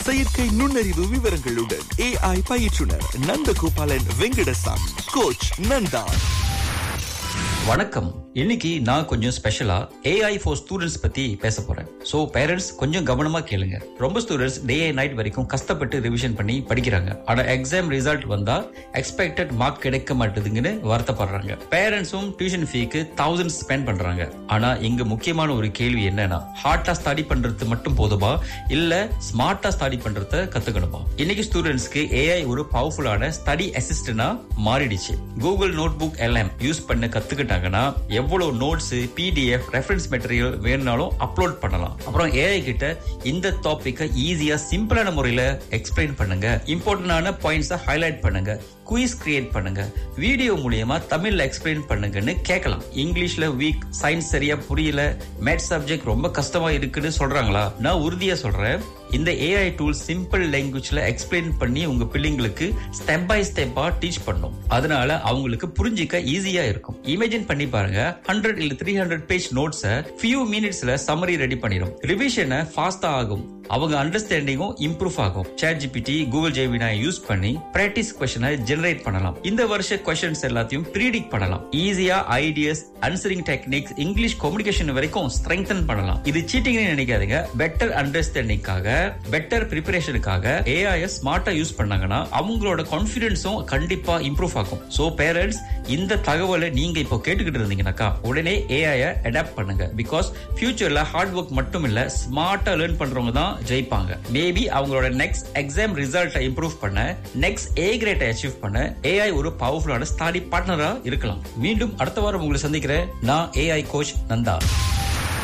செயற்கை நுண்ணறிவு விவரங்களுடன் AI பயிற்றுனர் நந்தகோபாலன் வெங்கடசாமி, கோச் நந்தா. வணக்கம். இன்னைக்கு நான் கொஞ்சம் ஸ்பெஷலா AI for ஸ்டூடெண்ட்ஸ் பத்தி பேச போறேன். சோ பேரண்ட்ஸ் கொஞ்சம் கவனமா கேளுங்க. ரொம்ப ஸ்டூடெண்ட்ஸ் டே அண்ட் நைட் வரைக்கும் கஷ்டப்பட்டு ரிவிஷன் பண்ணி படிக்கிறாங்க. ஆனா எக்ஸாம் ரிசல்ட் வந்தா எக்ஸ்பெக்டட் மார்க் கிடைக்க மாட்டேதுன்னு வருத்தப்படுறாங்க. பேரண்ட்ஸும் டியூஷன் ஃபீக்கு thousands ஸ்பெண்ட் பண்றாங்க. ஆனா இங்க முக்கியமான ஒரு கேள்வி என்னன்னா, ஹார்ட்டா ஸ்டடி பண்றது மட்டும் போதுமா இல்ல ஸ்மார்ட்டா ஸ்டடி பண்றத கத்துக்கணுமா? இன்னைக்கு ஸ்டூடெண்ட்ஸ்க்கு AI ஒரு பவர்ஃபுல்லான ஸ்டடி அசிஸ்டன்டா மாறிடுச்சு. கூகுள் நோட்புக் எல்லாம் யூஸ் பண்ண கத்துக்கிட்டாங்கன்னா எவ்வளவு நோட்ஸ், PDF, ரெஃபரன்ஸ் மெட்டீரியல் வேணும்னாலும் அப்லோட் பண்ணலாம். அப்புறம் AI கிட்ட இந்த டாபிக்க ஈஸியா சிம்பிளான முறையில எக்ஸ்பிளைன் பண்ணுங்க, இம்பார்ட்டன்டான பாயிண்ட்ஸை ஹைலைட் பண்ணுங்க, குயிஸ் கிரியேட் பண்ணுங்க, வீடியோ மூலியமா தமிழ்ல எக்ஸ்பிளைன் பண்ணுங்கன்னு கேட்கலாம். இங்கிலீஷ்ல வீக், சயின்ஸ் சரியா புரியல, மேத்ஸ் சப்ஜெக்ட் ரொம்ப கஷ்டமா இருக்குன்னு சொல்றாங்களா? நான் உறுதியா சொல்றேன், இந்த AI டூல் சிம்பிள் லாங்குவேஜ்ல எக்ஸ்பிளைன் பண்ணி உங்க பிள்ளைங்களுக்கு ஸ்டெப் பை ஸ்டெப்பா டீச் பண்ணும். அதனால அவங்களுக்கு புரிஞ்சிக்க ஈஸியா இருக்கும். இமேஜின் பண்ணி பாருங்க, 100 இல்ல 300 பேஜ் நோட்ஸை few minutesல சம்மரி ரெடி பண்ணிடும். ரிவிஷனை ஃபாஸ்டா ஆகும். அவங்க அண்டர்ஸ்டாண்டிங்கும் இம்ப்ரூவ் ஆகும். ChatGPT, Google Gemini யூஸ் பண்ணி பிராக்டிஸ் क्वेश्चனை ஜெனரேட் பண்ணலாம். இந்த வருஷ क्वेश्चंस எல்லாத்தையும் ப்ரீடிக்ட் பண்ணலாம். ஈஸியா ideas, answering techniques, English communication வரைக்கும் ஸ்ட்ரெங்தன் பண்ணலாம். இது சீட்டிங்னு நினைக்காதீங்க. பெட்டர் அண்டர்ஸ்டாண்டிங்காக, பெட்டர் ப்ரிப்பரேஷனுக்காக AI ஸ்மார்ட்டா யூஸ் பண்ணாங்கன்னா அவங்களோட கான்ஃபிடன்ஸும் கண்டிப்பா இம்ப்ரூவ் ஆகும். சோ பேரண்ட்ஸ், இந்த தகவலை நீங்க இப்போ கேட்டுக்கிட்டு இருந்தீங்கன்னாக்கா உடனே AI அடாப்ட் பண்ணுங்க. பிகாஸ் ஃபியூச்சர்ல ஹார்ட் ஒர்க் மட்டும் இல்ல, ஸ்மார்ட்டா லேர்ன் பண்றவங்க தான் ஜெயிப்பாங்க. மேபி அவங்களோட நெக்ஸ்ட் எக்ஸாம் ரிசல்ட்டை இம்ப்ரூவ் பண்ண, நெக்ஸ்ட் A கிரேட் அச்சீவ் பண்ண AI ஒரு பவர்ஃபுல்லான ஸ்டடி பார்ட்னரா இருக்கலாம். மீண்டும் அடுத்த வாரம் உங்களை சந்திக்கிறேன். நான் AI கோச் நந்தா.